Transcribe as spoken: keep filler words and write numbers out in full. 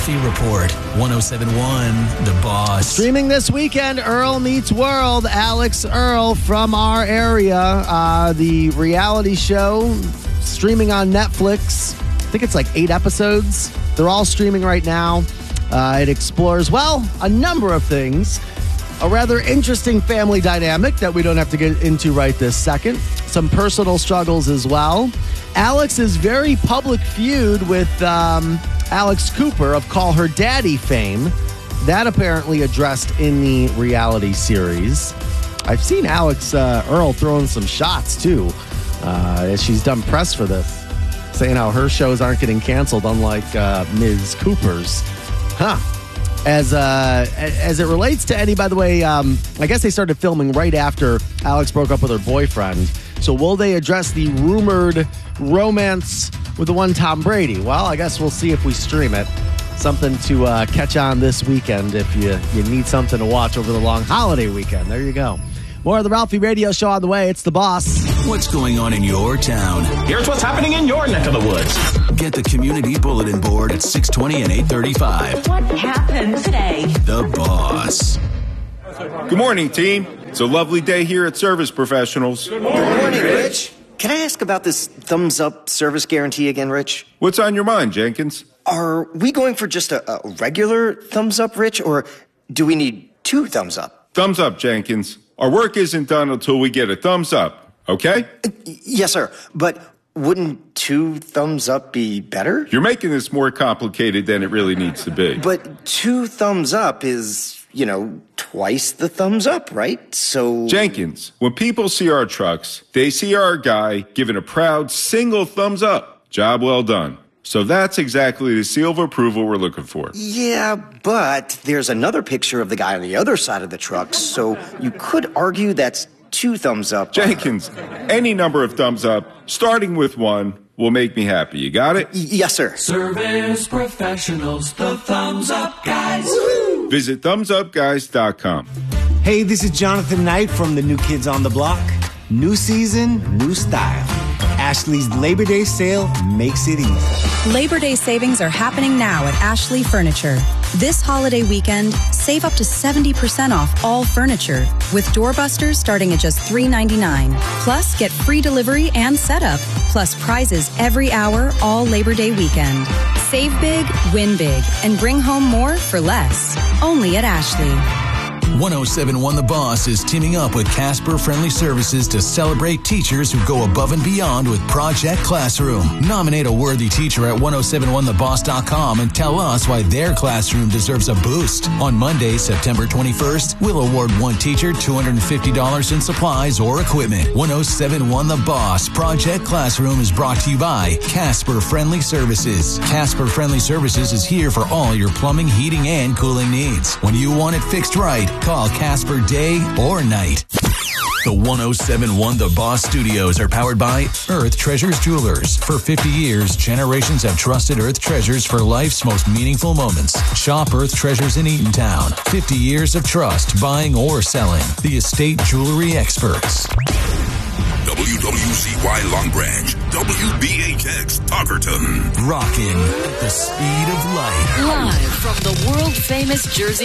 Ralphie Report. one oh seven point one The Boss. Streaming this weekend, Earl Meets World. Alex Earl from our area. Uh, the reality show streaming on Netflix. I think it's like eight episodes. They're all streaming right now. Uh, it explores, well, a number of things. A rather interesting family dynamic that we don't have to get into right this second. Some personal struggles as well. Alex's very public feud with um, Alex Cooper of Call Her Daddy fame. That apparently addressed in the reality series. I've seen Alex uh, Earl throwing some shots, too, uh, as she's done press for this, saying how her shows aren't getting canceled, unlike uh, Miz Cooper's. Huh. As uh, as it relates to Eddie, by the way, um, I guess they started filming right after Alex broke up with her boyfriend. So will they address the rumored romance with the one Tom Brady? Well, I guess we'll see if we stream it. Something to uh, catch on this weekend if you, you need something to watch over the long holiday weekend. There you go. More of the Ralphie Radio Show on the way. It's The Boss. What's going on in your town? Here's what's happening in your neck of the woods. Get the community bulletin board at six twenty and eight thirty-five. What happened today? The Boss. Good morning, team. It's a lovely day here at Service Professionals. Good morning, Rich. Can I ask about this thumbs up service guarantee again, Rich? What's on your mind, Jenkins? Are we going for just a, a regular thumbs up, Rich, or do we need two thumbs up? Thumbs up, Jenkins. Our work isn't done until we get a thumbs up, okay? Uh, yes, sir. But wouldn't two thumbs up be better? You're making this more complicated than it really needs to be. But two thumbs up is, you know, twice the thumbs up, right? So... Jenkins, when people see our trucks, they see our guy giving a proud single thumbs up. Job well done. So that's exactly the seal of approval we're looking for. Yeah, but there's another picture of the guy on the other side of the truck, so you could argue that's two thumbs up. Jenkins, any number of thumbs up, starting with one, will make me happy. You got it? Y- yes, sir. Service Professionals, the Thumbs Up Guys. Woo-hoo! Visit thumbs up guys dot com. Hey, this is Jonathan Knight from the New Kids on the Block. New season, new style. Ashley's Labor Day sale makes it easy. Labor Day savings are happening now at Ashley Furniture. This holiday weekend, save up to seventy percent off all furniture with doorbusters starting at just three ninety-nine. Plus, get free delivery and setup, plus prizes every hour all Labor Day weekend. Save big, win big, and bring home more for less. Only at Ashley. one oh seven point one The Boss is teaming up with Casper Friendly Services to celebrate teachers who go above and beyond with Project Classroom. Nominate a worthy teacher at ten seventy-one the boss dot com and tell us why their classroom deserves a boost. On Monday, September twenty-first, we'll award one teacher two hundred fifty dollars in supplies or equipment. ten seventy-one The Boss Project Classroom is brought to you by Casper Friendly Services. Casper Friendly Services is here for all your plumbing, heating, and cooling needs. When you want it fixed right, call Casper day or night. The one oh seven point one The Boss Studios are powered by Earth Treasures Jewelers. For fifty years, generations have trusted Earth Treasures for life's most meaningful moments. Shop Earth Treasures in Eatontown. fifty years of trust, buying or selling. The estate jewelry experts. W W C Y Long Branch, W B H X Tuckerton. Rockin' at the speed of light. Live from the world-famous Jersey